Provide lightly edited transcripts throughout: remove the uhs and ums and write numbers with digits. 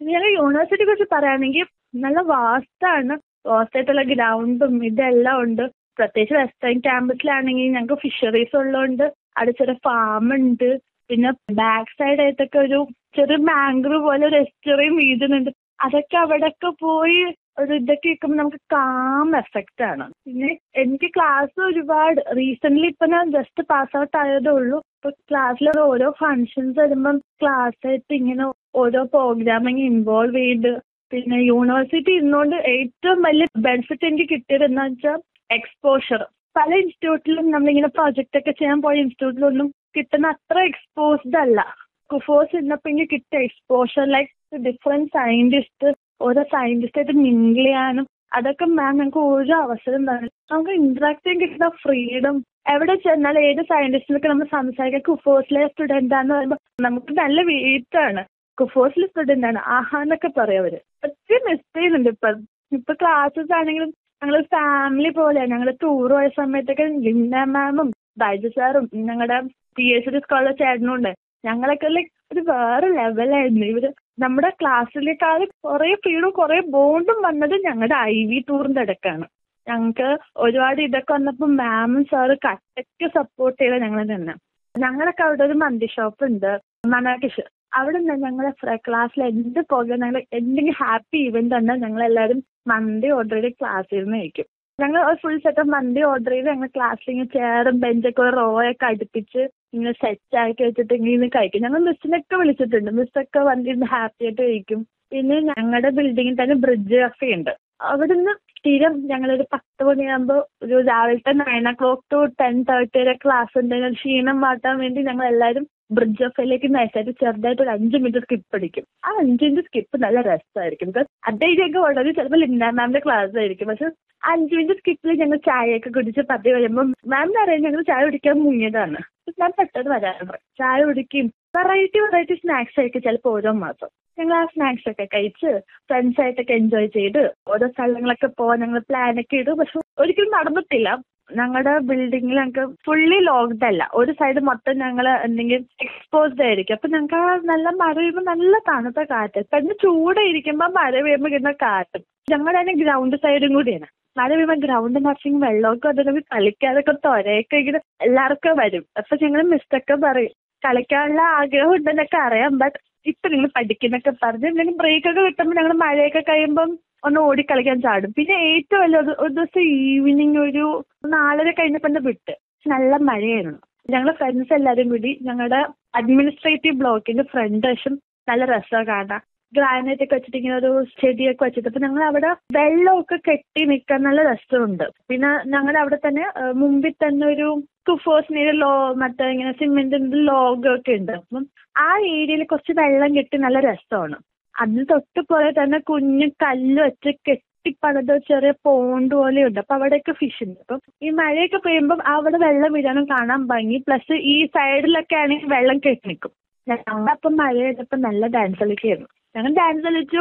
ഞങ്ങൾ യൂണിവേഴ്സിറ്റിയെ കുറിച്ച് പറയുകയാണെങ്കിൽ നല്ല വാസ്റ്റാണ്. വാസ്റ്റായിട്ടുള്ള ഗ്രൗണ്ടും ഇതെല്ലാം ഉണ്ട്. പ്രത്യേകിച്ച് വെസ്റ്റേൺ ക്യാമ്പസിലാണെങ്കിൽ ഞങ്ങൾക്ക് ഫിഷറീസ് ഉള്ളതുകൊണ്ട് അവിടെ ചെറിയ ഫാം ഉണ്ട്. പിന്നെ ബാക്ക് സൈഡ് ആയിട്ടൊക്കെ ഒരു ചെറിയ മാംഗ്രൂവ് പോലെ ഒരു എസ്റ്ററിയും വീഴുന്നുണ്ട്. അതൊക്കെ അവിടെയൊക്കെ പോയി ഒരു ഇതൊക്കെ കേൾക്കുമ്പോൾ നമുക്ക് കാം എഫക്റ്റ് ആണ്. പിന്നെ എനിക്ക് ക്ലാസ് ഒരുപാട് റീസെന്റ് ഇപ്പൊ ഞാൻ ജസ്റ്റ് പാസ് ഔട്ട് ആയതേ ഉള്ളൂ. ഇപ്പൊ ക്ലാസ്സിൽ ഓരോ ഫങ്ഷൻസ് വരുമ്പം ക്ലാസ് ആയിട്ട് ഇങ്ങനെ ഓരോ പ്രോഗ്രാമിങ് ഇൻവോൾവ് ചെയ്ത് പിന്നെ യൂണിവേഴ്സിറ്റി ഇരുന്നുകൊണ്ട് ഏറ്റവും വലിയ ബെനിഫിറ്റ് എനിക്ക് കിട്ടിയത് എന്താ വെച്ചാൽ എക്സ്പോഷർ. പല ഇൻസ്റ്റിറ്റ്യൂട്ടിലും നമ്മളിങ്ങനെ പ്രൊജക്റ്റ് ഒക്കെ ചെയ്യാൻ പോയ ഇൻസ്റ്റിറ്റ്യൂട്ടിലൊന്നും കിട്ടുന്ന അത്ര എക്സ്പോസ്ഡ് അല്ല. കുഫോസ് ഇരുന്നപ്പോൾ എനിക്ക് കിട്ടിയ എക്സ്പോഷർ ലൈക്ക് ഡിഫറെന്റ് സയന്റിസ്റ്റ്, ഓരോ സയന്റിസ്റ്റായിട്ട് മിങ്കിൾ ചെയ്യാനും അതൊക്കെ മാം ഞങ്ങൾക്ക് ഓരോ അവസരം തന്നെ നമുക്ക് ഇന്ററാക്ട് ചെയ്യാൻ കിട്ടുന്ന ഫ്രീഡം. എവിടെ ചെന്നാൽ ഏത് സയന്റിസ്റ്റിനൊക്കെ നമ്മൾ സംസാരിക്കാൻ കുഫോസിലെ സ്റ്റുഡൻ്റ് ആണെന്ന് പറയുമ്പോൾ നമുക്ക് നല്ല വെയിറ്റാണ്. കുഫോസിലെ സ്റ്റുഡൻ്റ് ആണ് ആഹാന്നൊക്കെ പറയും അവര്. ഒത്തിരി മിസ് ചെയ്യുന്നുണ്ട് ഇപ്പൊ ക്ലാസ്സസ് ആണെങ്കിലും ഞങ്ങൾ ഫാമിലി പോലെയാണ്. ഞങ്ങൾ ടൂർ പോയ സമയത്തൊക്കെ ലിൻഡ മാമും ബൈജു സാറും ഞങ്ങളുടെ PhD സ്കോളർ ചേട്ടനും ഉണ്ട്. ഞങ്ങളൊക്കെ ലൈക്ക് ഒരു വേറെ ലെവലായിരുന്നു. ഇവര് നമ്മുടെ ക്ലാസ്സിലേക്കാൾ കുറെ ഫ്രീഡും കുറെ ബോണ്ടും വന്നത് ഞങ്ങളുടെ IV ടൂറിന്റെ ഇടയ്ക്കാണ്. ഞങ്ങൾക്ക് ഒരുപാട് ഇതൊക്കെ വന്നപ്പോൾ മാമും സാറ് കട്ടയ്ക്ക് സപ്പോർട്ട് ചെയ്ത ഞങ്ങൾ തന്നെ. ഞങ്ങളൊക്കെ അവിടെ ഒരു മന്തി ഷോപ്പ് ഉണ്ട് മനാക്കിഷ്. അവിടെ നിന്ന് ഞങ്ങളെ ക്ലാസ്സിൽ എന്ത് പ്രോഗ്രാം ഞങ്ങൾ എന്തെങ്കിലും ഹാപ്പി ഇവന്റ് ഉണ്ടെങ്കിൽ ഞങ്ങളെല്ലാവരും മന്തി ഓർഡർ ചെയ്ത് ക്ലാസ്സിൽ നിന്ന് കഴിക്കും. ഞങ്ങൾ ഒരു full set of mandi order ചെയ്ത് ഞങ്ങൾ ക്ലാസ്സിൽ ഇങ്ങനെ ചെയറും ബെഞ്ചൊക്കെ ഒരു റോ ഒക്കെ അടുപ്പിച്ച് ഇങ്ങനെ സെറ്റ് ആക്കി വെച്ചിട്ട് ഇങ്ങനെ കഴിക്കും. ഞങ്ങൾ മിസ്സിനൊക്കെ വിളിച്ചിട്ടുണ്ട്. മിസ്സൊക്കെ വന്നിരുന്ന് ഹാപ്പി ആയിട്ട് കഴിക്കും. പിന്നെ ഞങ്ങളുടെ ബിൽഡിങ്ങിൽ തന്നെ ബ്രിഡ്ജ് കഫേ ഉണ്ട്. അവിടുന്ന് സ്ഥിരം ഞങ്ങളൊരു 10 മണിയാകുമ്പോൾ ഒരു രാവിലത്തെ 9 o'clock to 10:30 വരെ ക്ലാസ് ഉണ്ടെങ്കിൽ ക്ഷീണം മാറ്റാൻ വേണ്ടി ഞങ്ങൾ എല്ലാവരും ബ്രിഡ്ജ് കഫേയിലേക്ക് നൈസായിട്ട് ചെറുതായിട്ട് ഒരു 5 മിനിറ്റ് സ്കിപ്പ് അടിക്കും. ആ 5 മിനിറ്റ് സ്കിപ്പ് നല്ല രസമായിരിക്കും. ബിക്കോസ് അതേക്ക് വളരെ ചിലപ്പോൾ ലിൻഡ മാമിന്റെ ക്ലാസ് ആയിരിക്കും. പക്ഷെ 5 മിനിറ്റ് സ്കിപ്പിൽ ഞങ്ങൾ ചായയൊക്കെ കുടിച്ച് പതി വരുമ്പോൾ മാമിന് അറിയാം ഞങ്ങൾ ചായ കുടിക്കാൻ മുങ്ങിയതാണ്. ഞാൻ പെട്ടെന്ന് വരാറുണ്ട്. ചായ കുടിക്കും. വെറൈറ്റി സ്നാക്സ് ആയിരിക്കും ചിലപ്പോൾ ഓരോ മാസം. ഞങ്ങൾ ആ സ്നാക്സ് ഒക്കെ കഴിച്ച് ഫ്രണ്ട്സായിട്ടൊക്കെ എൻജോയ് ചെയ്ത് ഓരോ സ്ഥലങ്ങളൊക്കെ പോകാൻ ഞങ്ങൾ പ്ലാനൊക്കെ ഇടും. പക്ഷെ ഒരിക്കലും നടന്നിട്ടില്ല. ഞങ്ങളുടെ ബിൽഡിങ്ങിൽ ഞങ്ങൾക്ക് ഫുള്ളി ലോക്ക്ഡ് അല്ല. ഒരു സൈഡ് മൊത്തം ഞങ്ങൾ എന്തെങ്കിലും എക്സ്പോസ്ഡ് ആയിരിക്കും. അപ്പൊ ഞങ്ങൾക്ക് നല്ല മഴ പെയ്യുമ്പോൾ നല്ല തണുത്ത കാറ്റ്. പെട്ടെന്ന് ചൂടായിരിക്കുമ്പോൾ മഴ പെയ്യുമ്പോൾ കിട്ടുന്ന കാറ്റും. ഞങ്ങളുടെ തന്നെ ഗ്രൗണ്ട് സൈഡും കൂടിയാണ്. മഴ പെയ്യുമ്പോൾ ഗ്രൗണ്ട് നിറച്ചും വെള്ളമൊക്കെ അതിനൊക്കെ കളിക്കാതൊക്കെ തൊരയൊക്കെ ഇങ്ങനെ എല്ലാവർക്കും വരും. അപ്പൊ ഞങ്ങൾ മിസ്റ്റൊക്കെ പറയും കളിക്കാനുള്ള ആഗ്രഹം ഉണ്ടെന്നൊക്കെ അറിയാം. ബട്ട് ഇപ്പൊ നിങ്ങൾ പഠിക്കുന്നൊക്കെ പറഞ്ഞ് എന്തെങ്കിലും ബ്രേക്കൊക്കെ കിട്ടുമ്പോൾ ഞങ്ങൾ മഴയൊക്കെ കഴിയുമ്പം ഒന്ന് ഓടിക്കളിക്കാൻ ചാടും. പിന്നെ ഏറ്റവും വലിയ ഒരു ദിവസം ഈവനിങ് ഒരു 4:30 കഴിഞ്ഞപ്പോൾ വിട്ട് നല്ല മഴയായിരുന്നു. ഞങ്ങൾ ഫ്രണ്ട്സ് എല്ലാവരും കൂടി ഞങ്ങളുടെ അഡ്മിനിസ്ട്രേറ്റീവ് ബ്ലോക്കിന്റെ ഫ്രണ്ട് വശം നല്ല രസമാണ് കാണാൻ. ഗ്രാനൈറ്റ് ഒക്കെ വെച്ചിട്ട് ഇങ്ങനെ ഒരു ചെടിയൊക്കെ വെച്ചിട്ട് അപ്പൊ ഞങ്ങൾ അവിടെ വെള്ളമൊക്കെ കെട്ടി നിൽക്കാൻ നല്ല രസമുണ്ട്. പിന്നെ ഞങ്ങളുടെ അവിടെ തന്നെ മുമ്പിൽ തന്നെ ഒരു കുഫോസിന്റെ മറ്റേ ഇങ്ങനെ സിമെന്റിന്റെ ലോഗോ ഒക്കെ ഉണ്ട്. അപ്പം ആ ഏരിയയിൽ കുറച്ച് വെള്ളം കെട്ടി നല്ല രസമാണ്. അതിന് തൊട്ട് പോലെ തന്നെ കുഞ്ഞു കല്ല് വെച്ച് കെട്ടിപ്പണിത് ചെറിയ പോണ്ട് പോലെയുണ്ട്. അപ്പൊ അവിടെയൊക്കെ ഫിഷ് ഉണ്ട്. അപ്പം ഈ മഴയൊക്കെ പെയ്യുമ്പോൾ അവിടെ വെള്ളം വീഴാനും കാണാൻ ഭംഗി. പ്ലസ് ഈ സൈഡിലൊക്കെ ആണെങ്കിൽ വെള്ളം കെട്ടി നിൽക്കും. ഞങ്ങളപ്പം മഴ ചെയ്തപ്പോൾ നല്ല ഡാൻസ് കളിക്കായിരുന്നു. ഞങ്ങൾ ഡാൻസ് കളിച്ചു,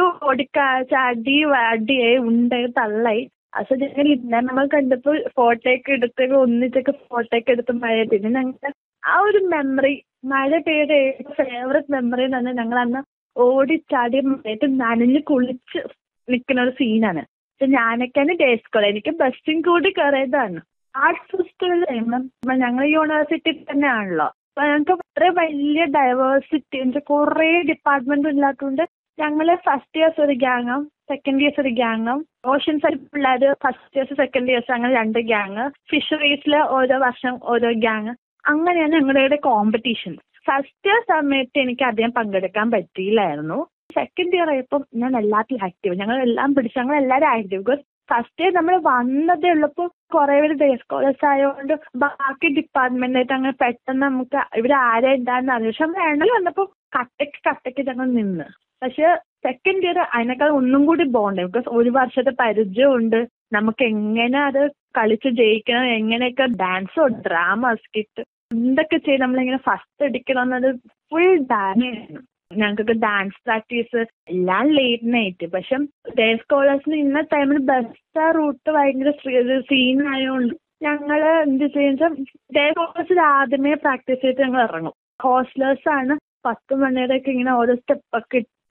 ചാടി വാടിയായി ഉണ്ടായി തള്ളായി. അത് ഞങ്ങൾ ഇന്ന നമ്മൾ കണ്ടപ്പോൾ ഫോട്ടോയൊക്കെ എടുത്ത് ഒന്നിച്ചൊക്കെ ഫോട്ടോയൊക്കെ എടുത്ത് മഴ. പിന്നെ ഞങ്ങളുടെ ആ ഒരു മെമ്മറി മഴ പെയ്ത ഫേവറേറ്റ് മെമ്മറി എന്ന് പറഞ്ഞാൽ ഞങ്ങൾ അന്ന് ഓടിച്ചാടി മഴയത്ത് നനഞ്ഞ് കുളിച്ച് നിൽക്കുന്ന ഒരു സീനാണ്. പക്ഷെ ഞാനൊക്കെയാണ് ഡേ സ്കോളർ. എനിക്ക് ബസ്സും കൂടി കയറിയതാണ്. ആർട്സ് ഫെസ്റ്റിവൽ കഴിയുമ്പം ഞങ്ങൾ യൂണിവേഴ്സിറ്റി തന്നെയാണല്ലോ. അപ്പൊ ഞങ്ങൾക്ക് അത്ര വലിയ ഡൈവേഴ്സിറ്റി എന്ന് വെച്ചാൽ കുറേ ഡിപ്പാർട്ട്മെന്റ് ഇല്ലാത്തതുകൊണ്ട് ഞങ്ങൾ ഫസ്റ്റ് ഇയേഴ്സ് ഒരു ഗ്യാങ്ങും സെക്കൻഡ് ഇയേഴ്സ് ഒരു ഗ്യാങ്ങും ഓഷ്യൻ സൈഡ് പിള്ളേർ ഫസ്റ്റ് ഇയേഴ്സ് സെക്കൻഡ് ഇയേഴ്സ് അങ്ങനെ 2 ഗ്യാങ്, ഫിഷറീസിൽ ഓരോ വർഷം ഓരോ ഗ്യാങ്. അങ്ങനെയാണ് ഞങ്ങളുടെ കോമ്പറ്റീഷൻ. ഫസ്റ്റ് ഇയർ സമയത്ത് എനിക്ക് അധികം പങ്കെടുക്കാൻ പറ്റിയില്ലായിരുന്നു. സെക്കൻഡ് ഇയർ ആയപ്പോൾ ഞാൻ എല്ലാത്തിലും ആക്റ്റീവ്. ഞങ്ങൾ എല്ലാവരും ആക്റ്റീവ്. ബിക്കോസ് ഫസ്റ്റ് ഇയർ നമ്മൾ വന്നതേ ഉള്ളപ്പോൾ കുറെ പേര് ഡേ സ്കോളേഴ്സ് ആയതുകൊണ്ട് ബാക്കി ഡിപ്പാർട്ട്മെന്റായിട്ട് അങ്ങനെ പെട്ടെന്ന് നമുക്ക് ഇവർ ആരെ എന്താണെന്ന് അറിയാം. പക്ഷെ നമ്മൾ എണ്ണൽ വന്നപ്പോൾ കട്ടയ്ക്ക് ഞങ്ങൾ നിന്ന്. പക്ഷെ സെക്കൻഡ് ഇയർ അതിനേക്കാൾ ഒന്നും കൂടി ബോണ്ട്. ബിക്കോസ് ഒരു വർഷത്തെ പരിചയമുണ്ട്. നമുക്ക് എങ്ങനെ അത് കളിച്ച് ജയിക്കണം, എങ്ങനെയൊക്കെ ഡാൻസോ ഡ്രാമ സ്കിറ്റ് എന്തൊക്കെ ചെയ്ത് നമ്മളിങ്ങനെ ഫസ്റ്റ് അടിക്കണം എന്നത് ഫുൾ ഡാമേജ്. ഞങ്ങൾക്കൊക്കെ ഡാൻസ് പ്രാക്ടീസ് എല്ലാം ലേറ്റ് നൈറ്റ്. പക്ഷെ ഡേ സ്കോളേഴ്സിന് ഇന്ന ടൈമിൽ ബസ് റൂട്ട് ഭയങ്കര സീനായതുകൊണ്ട് ഞങ്ങൾ എന്ത് ചെയ്യുക ഡേ സ്കോളേഴ്സിൽ ആദ്യമേ പ്രാക്ടീസ് ചെയ്തിട്ട് ഞങ്ങൾ ഇറങ്ങും. ഹോസ്റ്റലേഴ്സ് ആണ് 10 മണിയുടെയൊക്കെ ഇങ്ങനെ ഓരോ സ്റ്റെപ്പൊക്കെ ഇട്ട്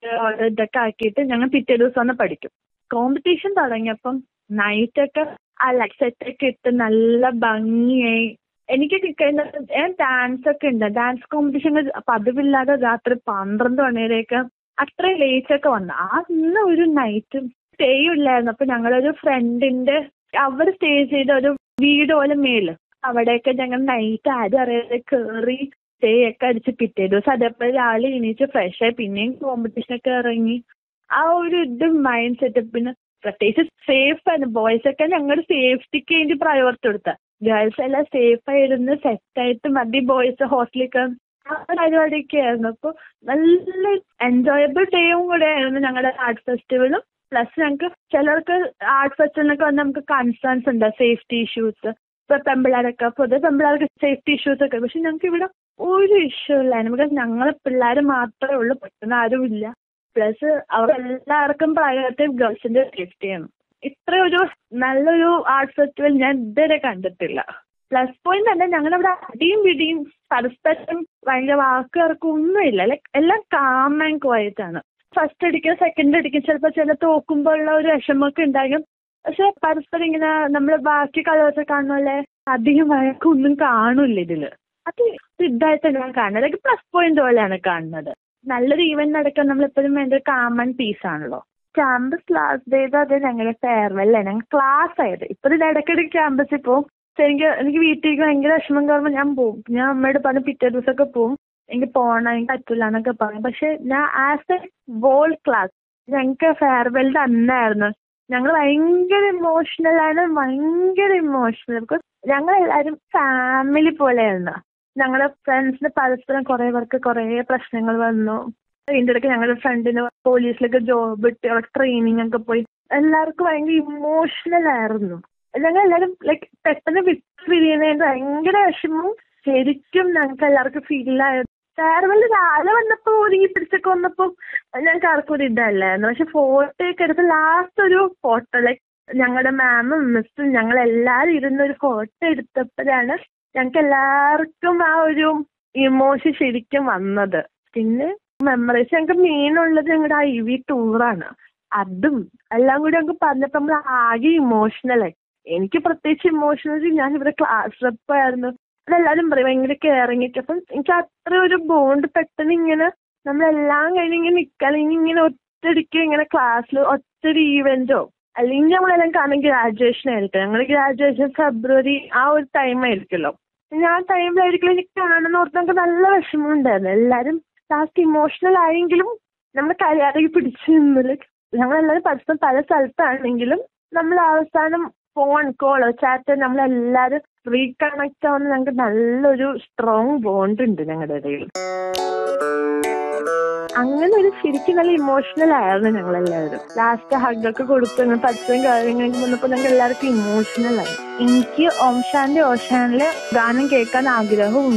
ഓരോ ഇതൊക്കെ ആക്കിയിട്ട് ഞങ്ങൾ പിറ്റേ ദിവസം വന്ന് പഠിക്കും. കോമ്പറ്റീഷൻ തുടങ്ങിയപ്പം നൈറ്റൊക്കെ ആ സെറ്റൊക്കെ ഇട്ട് നല്ല ഭംഗിയായി. എനിക്ക് ഞാൻ ഡാൻസ് ഒക്കെ ഉണ്ട്. ഡാൻസ് കോമ്പറ്റീഷൻ പതിവില്ലാതെ രാത്രി 12 മണി വരെയൊക്കെ അത്രയും ലേറ്റൊക്കെ വന്നു. അന്ന് ഒരു നൈറ്റ് സ്റ്റേയും ഇല്ലായിരുന്നു. അപ്പൊ ഞങ്ങളൊരു ഫ്രണ്ടിന്റെ അവിടെ സ്റ്റേ ചെയ്ത ഒരു വീട് പോലെ മേല്, അവിടെയൊക്കെ ഞങ്ങൾ നൈറ്റ് ആരും അറിയാതെ കയറി സ്റ്റേ ഒക്കെ അടിച്ച് പിറ്റേ ദിവസം അതേപോലെ രാവിലെ എണീച്ച് ഫ്രഷ് ആയി പിന്നെയും കോമ്പറ്റീഷനൊക്കെ ഇറങ്ങി. ആ ഒരു മൈൻഡ് സെറ്റപ്പിന് പ്രത്യേകിച്ച് സേഫ് ആണ്. ബോയ്സ് ഒക്കെ ഞങ്ങളുടെ സേഫ്റ്റിക്ക് വേണ്ടി പ്രയോറിറ്റി കൊടുത്ത, ഗേൾസ് എല്ലാം സേഫ് ആയിരുന്നു സെറ്റായിട്ട് മതി ബോയ്സ് ഹോസ്റ്റലിൽ ആ പരിപാടിയൊക്കെ ആയിരുന്നു. അപ്പോൾ നല്ല എൻജോയബിൾ ഡേയും കൂടെ ആയിരുന്നു ഞങ്ങളുടെ ആർട്ട് ഫെസ്റ്റിവലും. പ്ലസ് ഞങ്ങൾക്ക് ചിലർക്ക് ആർട്ട് ഫെസ്റ്റിവലിനൊക്കെ വന്ന് നമുക്ക് കൺസേൺസ് ഉണ്ട്, സേഫ്റ്റി ഇഷ്യൂസ്. ഇപ്പൊ പെമ്പിള്ളേരൊക്കെ പൊതുവെ പെമ്പിള്ളേർക്ക് സേഫ്റ്റി ഇഷ്യൂസ് ഒക്കെ, പക്ഷെ ഞങ്ങൾക്ക് ഇവിടെ ഒരു ഇഷ്യൂ ഇല്ലായിരുന്നു. ബിക്കോസ് ഞങ്ങളെ പിള്ളേർ മാത്രമേ ഉള്ളൂ, പെട്ടെന്ന് ആരും ഇല്ല. Plus അവരെല്ലാവർക്കും priority ഗേൾസിന്റെ സേഫ്റ്റിയാണ്. ഇത്രയൊരു നല്ലൊരു ആർട്ട് ഫെസ്റ്റിവൽ ഞാൻ ഇതുവരെ കണ്ടിട്ടില്ല. പ്ലസ് പോയിന്റ് തന്നെ ഞങ്ങളിവിടെ അടിയും പിടിയും പരസ്പരം ഭയങ്കര വാക്കുകൾക്കും ഒന്നുമില്ല. ലൈക്ക് എല്ലാം കാം ആൻഡ് ക്വയറ്റ് ആണ്. ഫസ്റ്റ് അടിക്കും സെക്കൻഡ് അടിക്കും, ചിലപ്പോൾ ചില തോക്കുമ്പോൾ ഉള്ള ഒരു വിഷമമൊക്കെ ഉണ്ടാകും. പക്ഷെ പരസ്പരം ഇങ്ങനെ നമ്മൾ ബാക്കി കളിയൊക്കെ കാണുന്നല്ലേ അധികം വഴക്കൊന്നും കാണില്ല ഇതില്. അത് ഇതായിട്ട് ഞാൻ കാണുന്നത് ലൈക്ക് പ്ലസ് പോയിന്റ് പോലെയാണ് കാണുന്നത്. നല്ലൊരു ഈവന്റ് നടക്കാൻ നമ്മളെപ്പോഴും വേണ്ട കാം ആൻഡ് പീസ് ആണല്ലോ. ക്യാമ്പസ് ലാസ്റ്റ് ഡേ അത് ഞങ്ങളുടെ ഫെയർവെൽ ആണ്. ഞങ്ങൾ ക്ലാസ് ആയത് ഇപ്പൊ ഇടയ്ക്കിടയ്ക്ക് ക്യാമ്പസിൽ പോകും. എനിക്ക് വീട്ടിലേക്ക് ഭയങ്കര വിഷമം കാരണം ഞാൻ പോകും. ഞാൻ അമ്മയോട് പറഞ്ഞ് പിറ്റേ ദിവസമൊക്കെ പോകും, എനിക്ക് പോകണം, എനിക്ക് പറ്റില്ല എന്നൊക്കെ പറയും. പക്ഷെ ഞാൻ ആസ് എ വോൾ ക്ലാസ് ഞങ്ങൾക്ക് ഫെയർവെല്ലിന്റെ അന്നായിരുന്നു. ഞങ്ങൾ ഭയങ്കര ഇമോഷണലാണ്, ഭയങ്കര ഇമോഷണൽ. ബിക്കോസ് ഞങ്ങളെല്ലാവരും ഫാമിലി പോലെയായിരുന്നു. ഞങ്ങളുടെ ഫ്രണ്ട്സിന് പരസ്പരം കുറേ പേർക്ക് കുറേ പ്രശ്നങ്ങൾ വന്നു. ഇതിൻ്റെ ഇടയ്ക്ക് ഞങ്ങളുടെ ഫ്രണ്ടിന് പോലീസിലൊക്കെ ജോബ് കിട്ടി, അവിടെ ട്രെയിനിങ് ഒക്കെ പോയി. എല്ലാവർക്കും ഭയങ്കര ഇമോഷണൽ ആയിരുന്നു. ഞങ്ങൾ എല്ലാവരും ലൈക്ക് പെട്ടെന്ന് പിരിയുന്നതിന്റെ ഭയങ്കര വിഷമവും ശരിക്കും ഞങ്ങൾക്ക് എല്ലാവർക്കും ഫീലായത്. ഫെയർവെൽ രാവിലെ വന്നപ്പോൾ ഒരുങ്ങി പിടിച്ചൊക്കെ വന്നപ്പോൾ ഞങ്ങൾക്ക് ആർക്കും ഒരു ഇതല്ലായിരുന്നു. പക്ഷെ ഫോട്ടോ ഒക്കെ എടുത്ത് ലാസ്റ്റ് ഒരു ഫോട്ടോ ലൈക്ക് ഞങ്ങളുടെ മാമും മിസ്സും ഞങ്ങളെല്ലാവരും ഇരുന്നൊരു ഫോട്ടോ എടുത്തപ്പോഴാണ് ഞങ്ങൾക്ക് എല്ലാവർക്കും ആ ഒരു ഇമോഷൻ ശരിക്കും വന്നത്. പിന്നെ മെമ്മറീസ് ഞങ്ങൾക്ക് മെയിൻ ഉള്ളത് ഞങ്ങളുടെ IV ടൂറാണ്. അതും എല്ലാം കൂടി ഞങ്ങൾക്ക് പറഞ്ഞപ്പോൾ നമ്മൾ ആകെ ഇമോഷണലായി. എനിക്ക് പ്രത്യേകിച്ച് ഇമോഷണൽ, ഞാൻ ഇവിടെ ക്ലാസ് റെപ്പായിരുന്നു. അതെല്ലാവരും പറയും ഭയങ്കര കെയറിങ് ഒക്കെ. അപ്പം എനിക്ക് അത്ര ഒരു ബോണ്ട് പെട്ടെന്ന് ഇങ്ങനെ നമ്മളെല്ലാം കഴിഞ്ഞ് ഇങ്ങനെ നിൽക്കുക, അല്ലെങ്കിൽ ഇങ്ങനെ ഒറ്റയടിക്ക് ഇങ്ങനെ ക്ലാസ്സിൽ ഒറ്റൊരു ഈവെന്റോ അല്ലെങ്കിൽ നമ്മളെല്ലാം കാണും ഗ്രാജുവേഷൻ ആയിരിക്കും. ഞങ്ങൾ ഗ്രാജുവേഷൻ ഫെബ്രുവരി ആ ഒരു ടൈം ആയിരിക്കുമല്ലോ. ഞാൻ ടൈമിലായിരിക്കും എനിക്ക് കാണുന്ന ഓർത്ത് നമുക്ക് നല്ല വിഷമം ഉണ്ടായിരുന്നു. എല്ലാവരും ലാസ്റ്റ് ഇമോഷണൽ ആയെങ്കിലും നമ്മൾ കല്യാണം പിടിച്ചു നിന്നില്ല. ഞങ്ങളെല്ലാവരും പരസ്പരം പല സ്ഥലത്താണെങ്കിലും നമ്മൾ അവസാനം ഫോൺ കോള് ചാറ്റ് നമ്മളെല്ലാവരും റീകണക്ട് ആവുന്ന ഞങ്ങൾക്ക് നല്ലൊരു സ്ട്രോങ് ബോണ്ട് ഉണ്ട് ഞങ്ങളുടെ ഇടയിൽ. അങ്ങനെ ഒരു ശരിക്കും നല്ല ഇമോഷണൽ ആയിരുന്നു ഞങ്ങളെല്ലാവരും. ലാസ്റ്റ് ഹഗ്ഗൊക്കെ കൊടുത്തു പരസ്പരം കാര്യങ്ങൾ വന്നപ്പോൾ ഞങ്ങൾക്ക് എല്ലാവർക്കും ഇമോഷണൽ ആയി. എനിക്ക് ഓം ശാന്തി ഓശാനിലെ ഗാനം കേൾക്കാൻ ആഗ്രഹവും